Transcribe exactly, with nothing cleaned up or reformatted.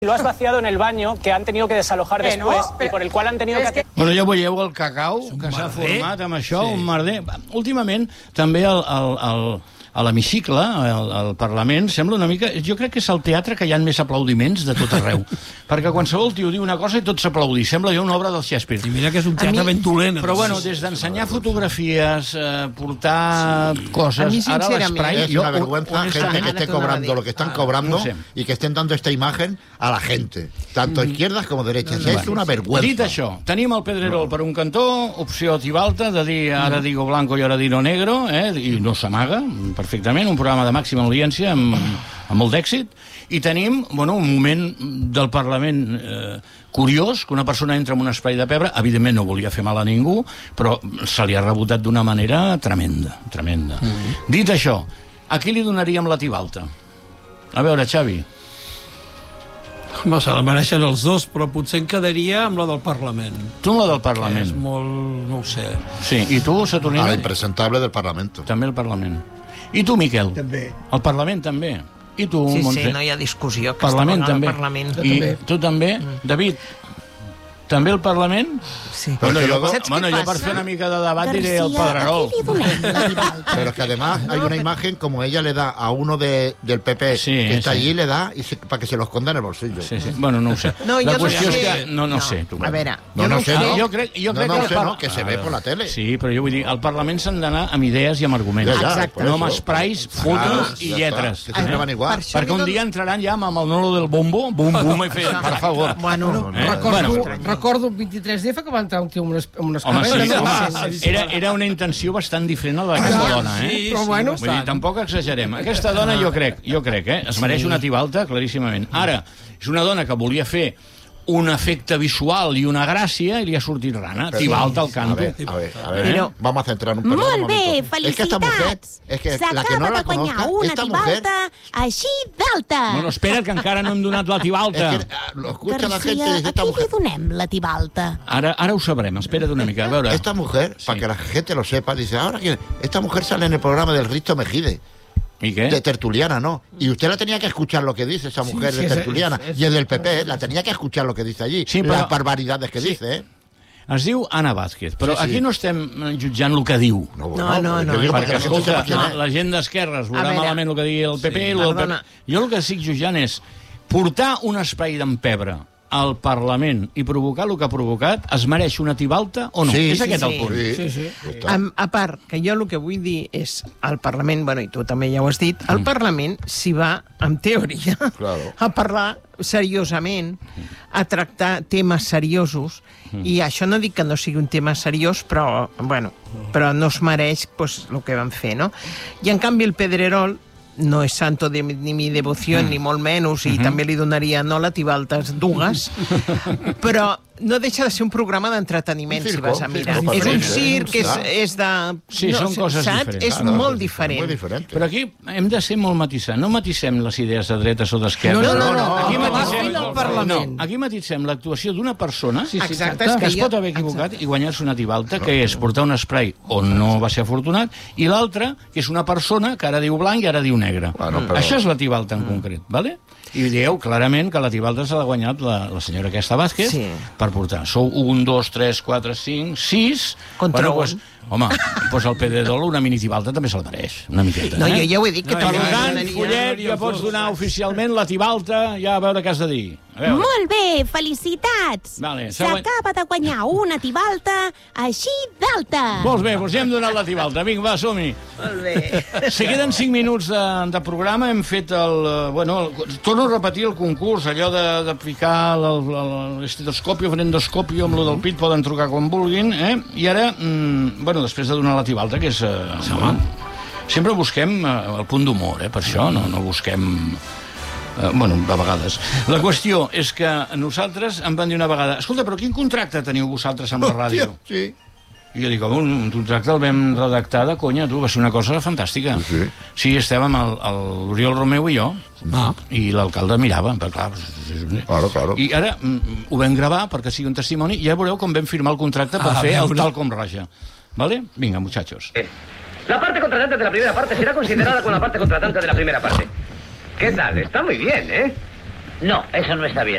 Lo has vaciado en el baño, que han tenido que desalojar Eh, después, no, però- y por el cual han tenido que... Bueno, ja veieu el cacau que s'ha format amb això, sí. Un merder. Últimament, també el, el, el, a l'hemicicle, al, al Parlament, sembla una mica... Jo crec que és el teatre que hi ha més aplaudiments de tot arreu. Perquè qualsevol tio diu una cosa i tot s'aplaudeix. Sembla ja una obra del Shakespeare. I mira que és un teatre ben dolent. Però bueno, des d'ensenyar fotografies, eh, portar coses... Ara l'esprai... es una vergüenza gente que esté cobrando lo que están cobrando no sé. y que estén dando esta imagen a la gente, tanto izquierdas como derechas. No, no, es una vergüenza. Dit això, tenim el Pedrerol per un cantó, opció Tibalta, de dir ara digo blanco i ara digo negro, eh, i no s'amaga perfectament, un programa de màxima audiència amb, amb molt d'èxit, i tenim bueno, un moment del Parlament eh, curiós, que una persona entra en un espai de pebre, evidentment no volia fer mal a ningú, però se li ha rebotat d'una manera tremenda, tremenda. Mm-hmm. Dit això, a qui li donaríem la Tibalta? A veure, Xavi. No, se la mereixen els dos, però potser em quedaria amb la del Parlament. Tu amb la del Parlament. És molt... no ho sé. Sí, i tu, Saturnino? Al impresentable del Parlamento. També el Parlament. I tu, Miquel? També. El Parlament també. I tu, Sí, Montse? sí, no hi ha discussió. Parlament també. Parlament. I tu també? David? També el Parlament? Sí. Bueno, yo, ¿Sabes bueno, qué yo para pasa? hacer una mica de debate diré el Pedrerol. Pero es que además hay una imagen como ella le da a uno de, del P P Sí, que está sí. allí, le da y se, para que se lo esconda en el bolsillo. Sí, sí. Bueno, no ho sé. No, la jo no qüestió sé. és que... No, no, No. sé. Tu, A veure, No, jo no no sé, ho sé. no. Jo crec, jo No, crec no que... ho sé, el no, que se ve por la tele. Sí, però jo vull dir, al Parlament s'han d'anar amb idees i amb arguments. Ja, ja, Exacte. No por amb eso. esprais, Claro, fotos ya i está, lletres. que siempre van igual. Per això Perquè li un dono- dia entraran ja amb el Nolo del bombo, bum, bum, i fer, per favor. Bueno, Eh? Recordo, Bueno. recordo el vint-i-tres d'F que va entrar un tio amb unes, amb unes Home, sí, cameres. home, era, era una intenció bastant diferent a la d'aquesta Ah, dona, eh? sí, però bueno. Vull dir, tampoc exagerem. Aquesta dona, jo crec, jo crec, eh? Es mereix una Tibalta, claríssimament. Ara, és una dona que volia fer un efecte visual i una gràcia i li ha sortit rana. Pero- Tibalta al A canto. ver, a ver, a ver. Pero- Vamos a centrarnos un, perdón, un Molt bé, momento. Es que esta mujer, felicitats! es que la que no S'acaba la de guanyar conozca, una esta mujer, tibalta així d'alta. Bueno, espera't, que encara no hem donat la Tibalta. es que ah, lo escucha la gente y García, dice, a esta qui mujer, li donem la tibalta? Ara, ara ho sabrem, espera't una mica. A veure. esta mujer, Sí. para que la gente lo sepa, dice, ahora que esta mujer sale en el programa del Risto Mejide. I què? De tertuliana, ¿no? Y usted la tenía que escuchar lo que dice esa mujer sí, de es- tertuliana. es- es- y el del P P, la tenía que escuchar lo que dice allí. Sí, Las però- barbaridades que Sí. dice, ¿eh? Es diu Anna Vázquez, però Sí, sí. aquí no estem jutjant el que diu. No, No, no, no. yo digo Perquè, para que la gente escolta, sepa quién no, es. la gent d'esquerres A veurà veure. malament el que digui el P P. Sí, i el del P P. perdona. Jo el que estic jutjant és portar un espai d'empebre al Parlament i provocar el que ha provocat, es mereix una Tibalta o no? Sí, és sí, aquest sí. el punt. Sí, Sí, sí. ya está. A, a part, que jo el que vull dir és al Parlament, bueno, i tu també ja ho has dit, el Parlament s'hi va, en teoria, Claro. a parlar seriosament, a tractar temes seriosos, i això no dic que no sigui un tema seriós, però, bueno, però no es mereix pues, el que van fer, no? I en canvi el Pedrerol no és santo de ni mi devoció, ni molt menys, i també li donaria no la Tibaltes dues, però no deixa de ser un programa d'entreteniment, Un si circo, vas a un mirar. circo És un diferent, eh? circ, és, Clar. és de... Sí, són coses saps? diferents. És Claro, molt Muy diferent. diferente. Però aquí hem de ser molt matissant. No matissem les idees de dretes o d'esquerres. No, no, no, no, Aquí no, no, matissem, no, no, Parlament. no, aquí matissem l'actuació d'una persona Sí, sí, Exacte, exacte. és que es jo- pot haver equivocat i guanyar-se una Tibalta, que és portar un spray on no va ser afortunat, i l'altra, que és una persona que ara diu blanc i ara diu negre. Bueno, però- Això és la Tibalta en concret, ¿vale? I dieu clarament que la Tibalta se l'ha guanyat la, la senyora aquesta Vázquez Sí. per portar. Sou un, dos, tres, quatre, cinc, sis... Contra un. pues, home, pues el Pedrerol una mini Tibalta també se'l mereix, una miqueta. No, eh? jo ja ho he dit, que Per també tant, m'agradaria- Follet, ja pots donar oficialment la Tibalta, ja a veure què has de dir. A veure. Molt bé, felicitats! Vale, següent. S'acaba de guanyar una tibalta així d'alta. Molt bé, doncs ja hem donat la Tibalta. Vinga, va, som-hi. Molt bé. Si queden cinc minuts de, de programa, hem fet el... eh, Bueno, el, torno a repetir el concurs, allò de- d'aplicar l'estetoscòpio, frendoscòpio, amb lo del pit, poden trucar quan vulguin, eh? I ara, mm, bueno, després de donar la Tibalta, que és... Eh, home, sempre busquem eh, el punt d'humor, eh, per això, no, no busquem... Eh, bueno, de vegades. La qüestió és que nosaltres em van dir una vegada, escolta, però quin contracte teniu vosaltres amb la ràdio? Sí. I jo dic, home, un contracte el vam redactar de conya, tu, va ser una cosa fantàstica. Sí, sí. Sí, estàvem el- el- l'Oriol Romeu i jo, Ah. i l'alcalde mirava, però clar... Claro, claro. I ara mm, ho vam gravar perquè sigui un testimoni, i ja veureu com vam firmar el contracte per Ah, fer el veure. tal com raja. ¿Vale? Vinga, muchachos. La parte contratante de la primera parte será considerada como la parte contratante de la primera parte. ¿Qué tal? Está muy bien, ¿eh? No, eso no está bien.